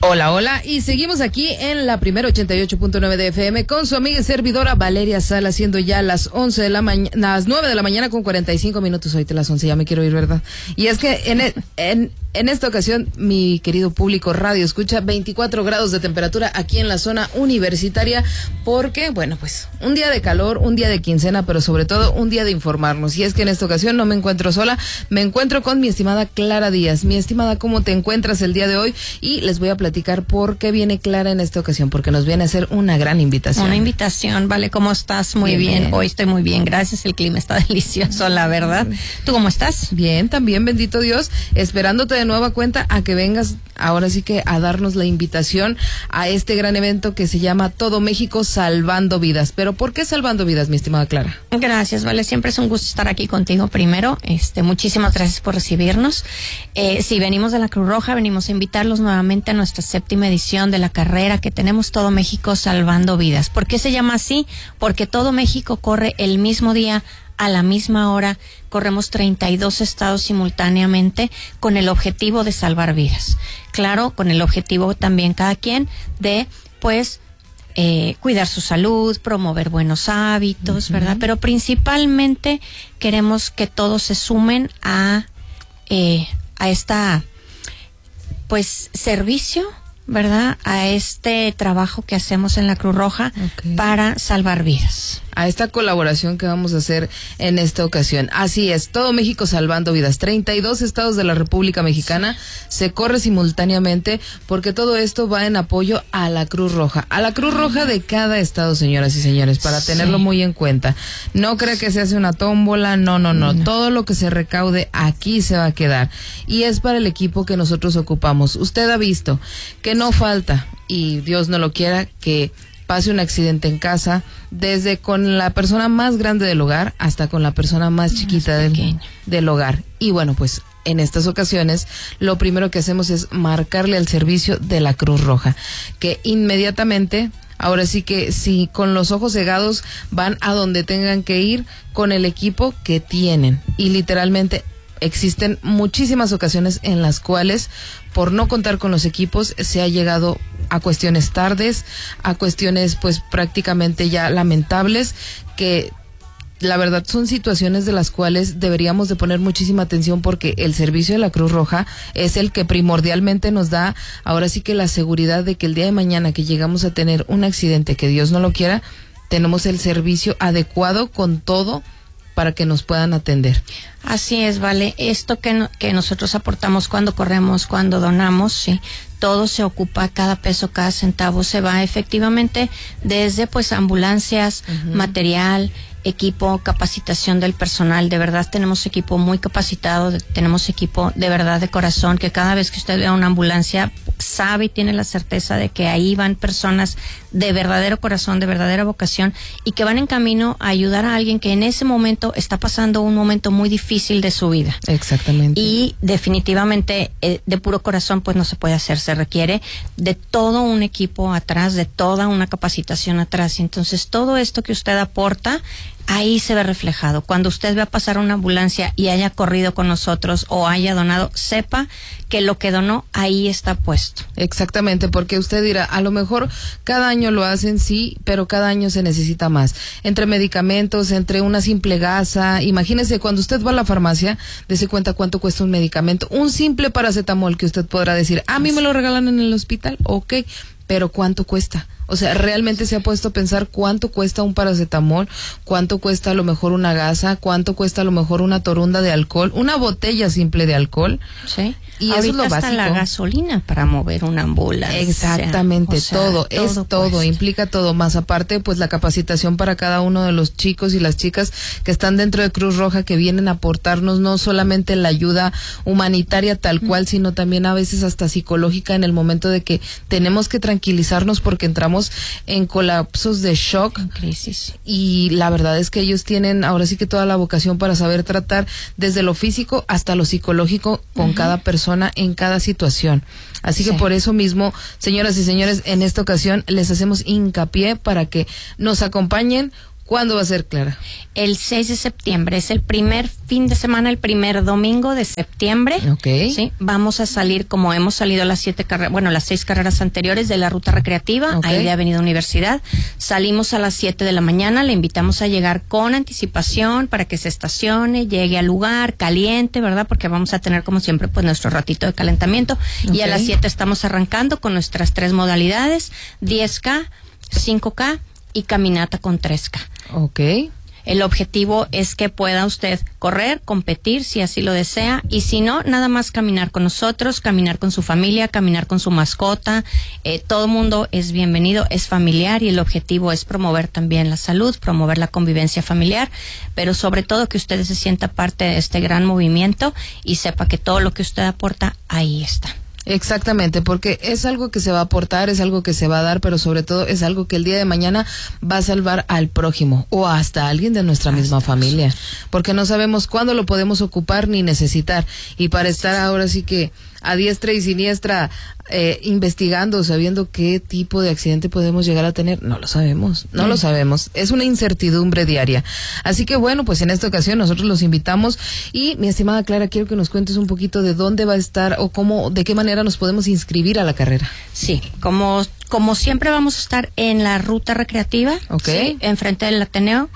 Hola, hola, y seguimos aquí en la primera 88.9 de FM con su amiga y servidora Valeria Sala, siendo ya las 11 de la mañana, las 9 de la mañana con 45 minutos, ahorita las 11, ya me quiero ir, ¿verdad? Y es que en esta ocasión, mi querido público radio escucha 24 grados de temperatura aquí en la zona universitaria, porque, bueno, pues, un día de calor, un día de quincena, pero sobre todo un día de informarnos. Y es que en esta ocasión no me encuentro sola, me encuentro con mi estimada Clara Díaz. Mi estimada, ¿cómo te encuentras el día de hoy? Y les voy a platicar por qué viene Clara en esta ocasión, porque nos viene a hacer una gran invitación. Una invitación, vale, ¿cómo estás? Muy bien. Hoy estoy muy bien, gracias, el clima está delicioso, la verdad. ¿Tú cómo estás? Bien, también, bendito Dios, esperándote de nueva cuenta a que vengas, ahora sí que a darnos la invitación a este gran evento que se llama Todo México Salvando Vidas. Pero ¿por qué Salvando Vidas, mi estimada Clara? Gracias, vale, siempre es un gusto estar aquí contigo primero, muchísimas gracias por recibirnos. Sí, venimos de la Cruz Roja, venimos a invitarlos nuevamente a nuestra 7ª edición de la carrera que tenemos Todo México Salvando Vidas. ¿Por qué se llama así? Porque todo México corre el mismo día, a la misma hora, corremos 32 estados simultáneamente con el objetivo de salvar vidas. Claro, con el objetivo también cada quien de, pues, cuidar su salud, promover buenos hábitos, ¿verdad? Pero principalmente queremos que todos se sumen a esta, pues, servicio, ¿verdad? A este trabajo que hacemos en la Cruz Roja para salvar vidas. A esta colaboración que vamos a hacer en esta ocasión. Así es, Todo México Salvando Vidas. 32 estados de la República Mexicana se corre simultáneamente porque todo esto va en apoyo a la Cruz Roja. A la Cruz Roja de cada estado, señoras y señores, para tenerlo muy en cuenta. No cree que se hace una tómbola, no. Todo lo que se recaude aquí se va a quedar. Y es para el equipo que nosotros ocupamos. Usted ha visto que no falta, y Dios no lo quiera, que pase un accidente en casa, desde con la persona más grande del hogar hasta con la persona más chiquita del hogar. Y bueno, pues en estas ocasiones lo primero que hacemos es marcarle al servicio de la Cruz Roja, que inmediatamente, ahora sí que sí, con los ojos cegados van a donde tengan que ir con el equipo que tienen. Y literalmente existen muchísimas ocasiones en las cuales, por no contar con los equipos, se ha llegado a cuestiones tardes, a cuestiones pues prácticamente ya lamentables, que la verdad son situaciones de las cuales deberíamos de poner muchísima atención, porque el servicio de la Cruz Roja es el que primordialmente nos da ahora sí que la seguridad de que el día de mañana que llegamos a tener un accidente, que Dios no lo quiera, tenemos el servicio adecuado con todo para que nos puedan atender. Así es, vale. Esto que nosotros aportamos cuando corremos, cuando donamos, sí, todo se ocupa, cada peso, cada centavo se va efectivamente desde, pues, ambulancias, material, equipo, capacitación del personal. De verdad tenemos equipo muy capacitado, tenemos equipo de verdad de corazón, que cada vez que usted vea una ambulancia sabe y tiene la certeza de que ahí van personas de verdadero corazón, de verdadera vocación, y que van en camino a ayudar a alguien que en ese momento está pasando un momento muy difícil de su vida. Exactamente. Y definitivamente de puro corazón pues no se puede hacer, se requiere de todo un equipo atrás, de toda una capacitación atrás. Y entonces todo esto que usted aporta, ahí se ve reflejado. Cuando usted vea pasar una ambulancia y haya corrido con nosotros o haya donado, sepa que lo que donó ahí está puesto. Exactamente, porque usted dirá, a lo mejor cada año lo hacen, sí, pero cada año se necesita más. Entre medicamentos, entre una simple gasa, imagínese cuando usted va a la farmacia, dése cuenta cuánto cuesta un medicamento, un simple paracetamol que usted podrá decir, a mí me lo regalan en el hospital, ok, pero ¿cuánto cuesta? O sea, realmente se ha puesto a pensar cuánto cuesta un paracetamol, cuánto cuesta a lo mejor una gasa, cuánto cuesta a lo mejor una torunda de alcohol, una botella simple de alcohol. Sí. Y ahorita eso es lo básico. Hasta la gasolina para mover una ambulancia. Exactamente, todo implica todo, más aparte pues la capacitación para cada uno de los chicos y las chicas que están dentro de Cruz Roja, que vienen a aportarnos no solamente la ayuda humanitaria tal cual, sino también a veces hasta psicológica en el momento de que tenemos que tranquilizarnos porque entramos en colapsos de shock, en crisis. Y la verdad es que ellos tienen ahora sí que toda la vocación para saber tratar desde lo físico hasta lo psicológico con cada persona en cada situación. Así que por eso mismo, señoras y señores, en esta ocasión les hacemos hincapié para que nos acompañen ¿Cuándo va a ser, Clara? El 6 de septiembre, es el primer fin de semana, el primer domingo de septiembre. Ok. Sí, vamos a salir como hemos salido las 6 carreras anteriores de la ruta recreativa, Ok. ahí de Avenida Universidad. Salimos a las 7 de la mañana, le invitamos a llegar con anticipación para que se estacione, llegue al lugar caliente, ¿verdad? Porque vamos a tener como siempre pues nuestro ratito de calentamiento. Y a Ok. las 7 estamos arrancando con nuestras 3 modalidades, 10K, 5K y caminata con 3K. Ok. El objetivo es que pueda usted correr, competir, si así lo desea, y si no, nada más caminar con nosotros, caminar con su familia, caminar con su mascota. Todo mundo es bienvenido, es familiar, y el objetivo es promover también la salud, promover la convivencia familiar, pero sobre todo que usted se sienta parte de este gran movimiento y sepa que todo lo que usted aporta, ahí está. Exactamente, porque es algo que se va a aportar, es algo que se va a dar, pero sobre todo es algo que el día de mañana va a salvar al prójimo o hasta a alguien de nuestra misma familia, porque no sabemos cuándo lo podemos ocupar ni necesitar, y para estar ahora sí que a diestra y siniestra investigando, sabiendo qué tipo de accidente podemos llegar a tener, no lo sabemos, lo sabemos, es una incertidumbre diaria. Así que bueno, pues en esta ocasión nosotros los invitamos, y mi estimada Clara, quiero que nos cuentes un poquito de dónde va a estar o cómo, de qué manera nos podemos inscribir a la carrera. Sí, como siempre vamos a estar en la ruta recreativa, Ok. ¿sí? Enfrente del Ateneo,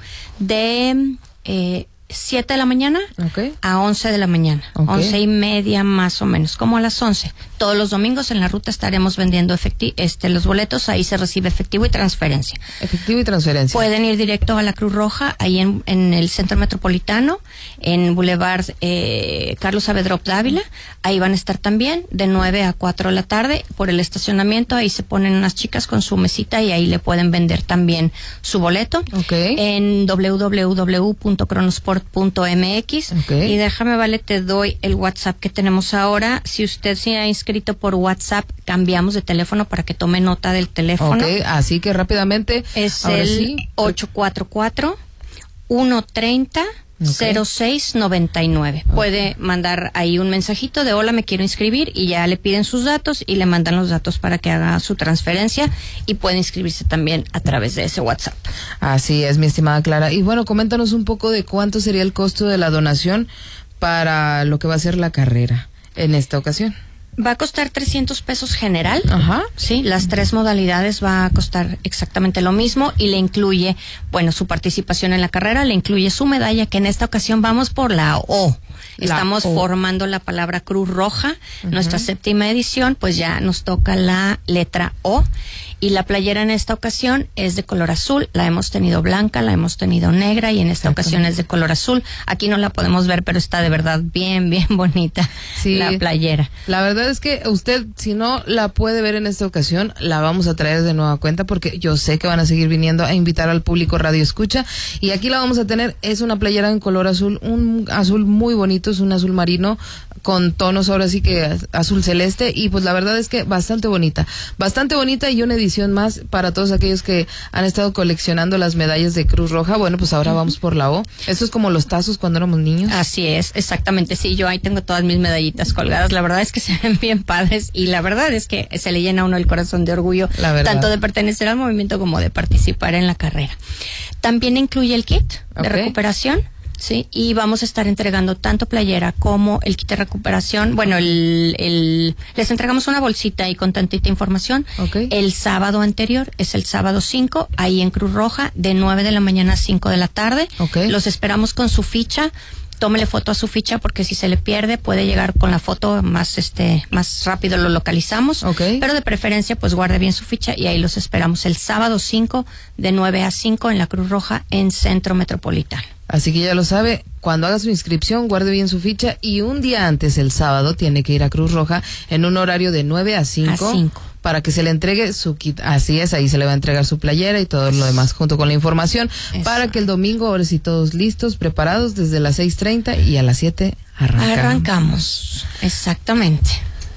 de 7 de la mañana Ok. a 11 de la mañana, Ok. 11:30 más o menos, como a las 11. Todos los domingos en la ruta estaremos vendiendo los boletos, ahí se recibe efectivo y transferencia. Efectivo y transferencia. Pueden ir directo a la Cruz Roja, ahí en el Centro Metropolitano, en Boulevard Carlos Saavedra Dávila. Ahí van a estar también de 9 a 4 de la tarde por el estacionamiento. Ahí se ponen unas chicas con su mesita y ahí le pueden vender también su boleto. Ok. En www.cronosport.mx. Ok. Y déjame, Vale, te doy el WhatsApp que tenemos ahora. Si usted se ha inscrito por WhatsApp, cambiamos de teléfono para que tome nota del teléfono. Ok, así que rápidamente. Es ahora el sí. 844-130-0699. Puede mandar ahí un mensajito de hola, me quiero inscribir, y ya le piden sus datos y le mandan los datos para que haga su transferencia, y puede inscribirse también a través de ese WhatsApp. Así es, mi estimada Clara. Y bueno, coméntanos un poco de cuánto sería el costo de la donación para lo que va a ser la carrera en esta ocasión. Va a costar 300 pesos general. Ajá. Sí, las 3 modalidades va a costar exactamente lo mismo, y le incluye, bueno, su participación en la carrera, le incluye su medalla, que en esta ocasión vamos por la O. Estamos formando la palabra Cruz Roja. Nuestra 7ª edición, pues ya nos toca la letra O. Y la playera en esta ocasión es de color azul. La hemos tenido blanca, la hemos tenido negra, y en esta ocasión es de color azul. Aquí no la podemos ver, pero está de verdad bien, bien bonita, Sí, la playera. La verdad es que usted, si no la puede ver en esta ocasión, la vamos a traer de nueva cuenta, porque yo sé que van a seguir viniendo a invitar al público Radio Escucha, y aquí la vamos a tener. Es una playera en color azul, un azul muy bonito, es un azul marino con tonos ahora sí que azul celeste, y pues la verdad es que bastante bonita, y una edición más para todos aquellos que han estado coleccionando las medallas de Cruz Roja. Bueno, pues ahora vamos por la O. Esto es como los tazos cuando éramos niños. Así es, exactamente. Sí, yo ahí tengo todas mis medallitas colgadas. La verdad es que se ven bien padres, y la verdad es que se le llena a uno el corazón de orgullo, La verdad. tanto de pertenecer al movimiento como de participar en la carrera. También incluye el kit de Ok. recuperación. Sí, y vamos a estar entregando tanto playera como el kit de recuperación. Bueno, les entregamos una bolsita ahí con tantita información. Ok. El sábado anterior es el sábado 5, ahí en Cruz Roja, de 9 de la mañana a 5 de la tarde. Ok. Los esperamos con su ficha. Tómele foto a su ficha, porque si se le pierde puede llegar con la foto más rápido, lo localizamos. Ok. Pero de preferencia pues guarde bien su ficha, y ahí los esperamos el sábado 5 de 9 a 5 en la Cruz Roja en Centro Metropolitano. Así que ya lo sabe, cuando haga su inscripción, guarde bien su ficha, y un día antes, el sábado, tiene que ir a Cruz Roja en un horario de 9 a 5. A 5. Para que se le entregue su kit. Así es, ahí se le va a entregar su playera y todo lo demás junto con la información. Eso. Para que el domingo, ahora sí, todos listos, preparados, desde las 6:30 y a las 7 Arrancamos. Exactamente.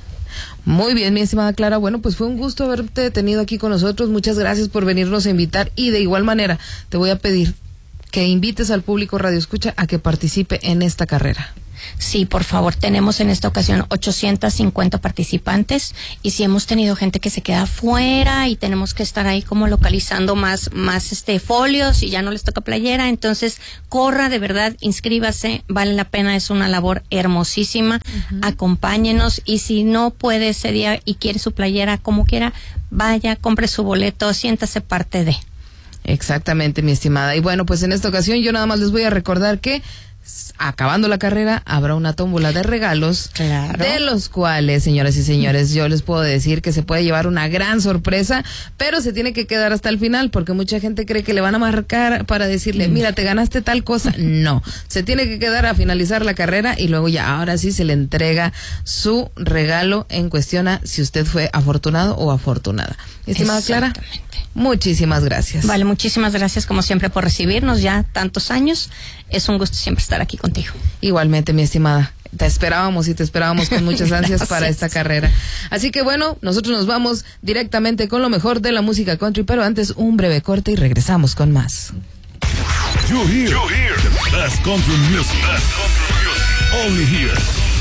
Muy bien, mi estimada Clara. Bueno, pues fue un gusto haberte tenido aquí con nosotros. Muchas gracias por venirnos a invitar, y de igual manera te voy a pedir que invites al público Radio Escucha a que participe en esta carrera. Sí, por favor, tenemos en esta ocasión 850 participantes y si hemos tenido gente que se queda fuera y tenemos que estar ahí como localizando más folios y ya no les toca playera, entonces corra, de verdad, inscríbase, vale la pena, es una labor hermosísima, acompáñenos y si no puede ese día y quiere su playera, como quiera, vaya, compre su boleto, siéntase parte de. Exactamente, mi estimada. Y bueno, pues en esta ocasión yo nada más les voy a recordar que acabando la carrera habrá una tómbola de regalos, claro, de los cuales, señoras y señores, yo les puedo decir que se puede llevar una gran sorpresa, pero se tiene que quedar hasta el final porque mucha gente cree que le van a marcar para decirle, mira, te ganaste tal cosa. No, se tiene que quedar a finalizar la carrera y luego ya ahora sí se le entrega su regalo en cuestión a si usted fue afortunado o afortunada. Estimada Clara, muchísimas gracias. Vale, muchísimas gracias como siempre por recibirnos ya tantos años. Es un gusto siempre estar aquí contigo. Igualmente, mi estimada. Te esperábamos con muchas ansias para esta carrera. Así que bueno, nosotros nos vamos directamente con lo mejor de la música country, pero antes un breve corte y regresamos con más. You hear the best country music. Only here.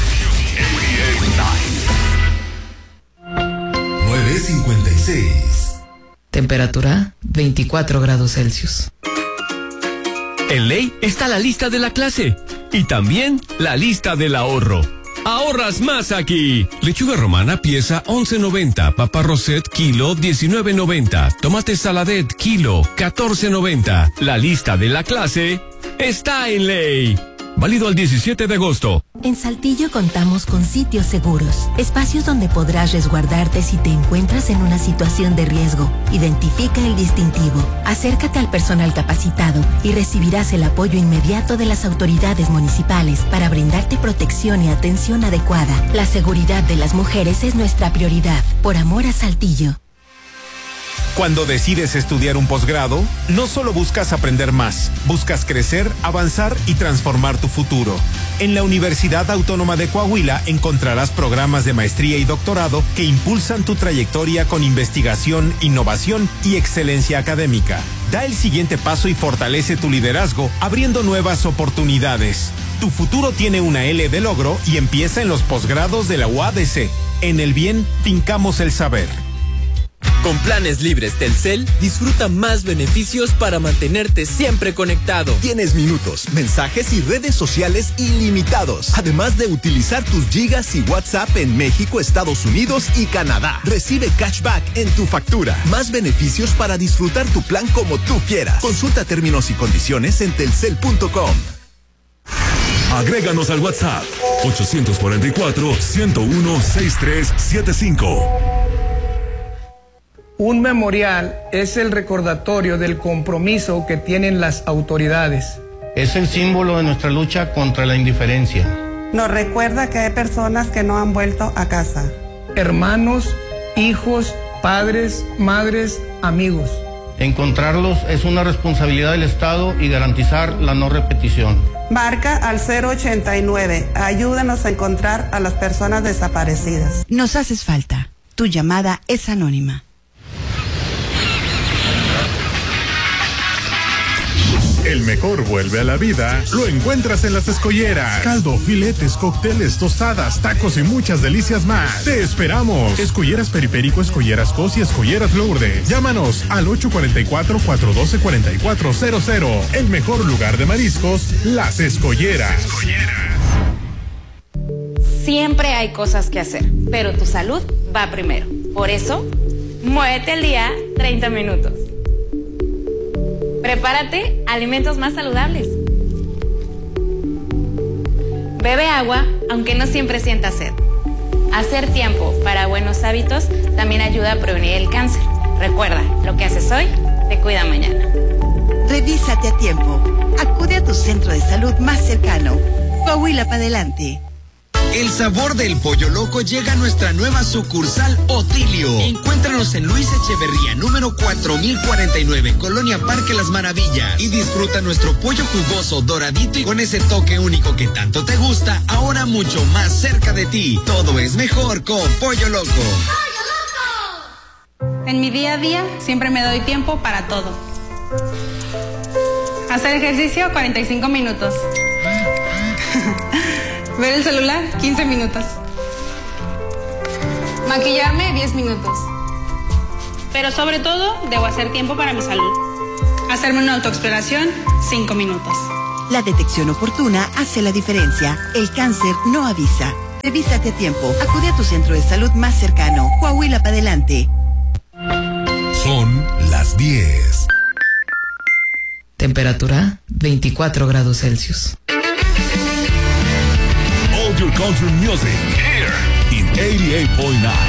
9:56. Temperatura 24 grados Celsius. En Ley está la lista de la clase y también la lista del ahorro. Ahorras más aquí. Lechuga romana pieza 11.90, papa rosette kilo 19.90, tomate saladet kilo 14.90. La lista de la clase está en Ley. Válido al 17 de agosto. En Saltillo contamos con sitios seguros, espacios donde podrás resguardarte si te encuentras en una situación de riesgo. Identifica el distintivo, acércate al personal capacitado y recibirás el apoyo inmediato de las autoridades municipales para brindarte protección y atención adecuada. La seguridad de las mujeres es nuestra prioridad. Por amor a Saltillo. Cuando decides estudiar un posgrado, no solo buscas aprender más, buscas crecer, avanzar y transformar tu futuro. En la Universidad Autónoma de Coahuila encontrarás programas de maestría y doctorado que impulsan tu trayectoria con investigación, innovación y excelencia académica. Da el siguiente paso y fortalece tu liderazgo, abriendo nuevas oportunidades. Tu futuro tiene una L de logro y empieza en los posgrados de la UADC. En el bien, fincamos el saber. Con planes libres Telcel, disfruta más beneficios para mantenerte siempre conectado. Tienes minutos, mensajes y redes sociales ilimitados, además de utilizar tus gigas y WhatsApp en México, Estados Unidos y Canadá. Recibe cashback en tu factura. Más beneficios para disfrutar tu plan como tú quieras. Consulta términos y condiciones en telcel.com. Agréganos al WhatsApp 844-101-6375. Un memorial es el recordatorio del compromiso que tienen las autoridades. Es el símbolo de nuestra lucha contra la indiferencia. Nos recuerda que hay personas que no han vuelto a casa. Hermanos, hijos, padres, madres, amigos. Encontrarlos es una responsabilidad del Estado y garantizar la no repetición. Marca al 089. Ayúdanos a encontrar a las personas desaparecidas. Nos haces falta. Tu llamada es anónima. El mejor vuelve a la vida, lo encuentras en Las Escolleras. Caldo, filetes, cócteles, tostadas, tacos y muchas delicias más. ¡Te esperamos! Escolleras Periférico, Escolleras Cos y Escolleras Lourdes. Llámanos al 844-412-4400. El mejor lugar de mariscos, Las Escolleras. Siempre hay cosas que hacer, pero tu salud va primero. Por eso, muévete al día 30 minutos. Prepárate alimentos más saludables. Bebe agua, aunque no siempre sientas sed. Hacer tiempo para buenos hábitos también ayuda a prevenir el cáncer. Recuerda, lo que haces hoy te cuida mañana. Revísate a tiempo. Acude a tu centro de salud más cercano. Coahuila para adelante. El sabor del pollo loco llega a nuestra nueva sucursal Otilio. Encuéntranos en Luis Echeverría, número 4049, Colonia Parque Las Maravillas. Y disfruta nuestro pollo jugoso, doradito y con ese toque único que tanto te gusta, ahora mucho más cerca de ti. Todo es mejor con Pollo Loco. ¡Pollo Loco! En mi día a día siempre me doy tiempo para todo. Hacer ejercicio 45 minutos. Ver el celular, 15 minutos. Maquillarme, 10 minutos. Pero sobre todo, debo hacer tiempo para mi salud. Hacerme una autoexploración, 5 minutos. La detección oportuna hace la diferencia. El cáncer no avisa. Revísate a tiempo. Acude a tu centro de salud más cercano. Coahuila para adelante. Son las 10. Temperatura 24 grados Celsius. All your country music here in 88.9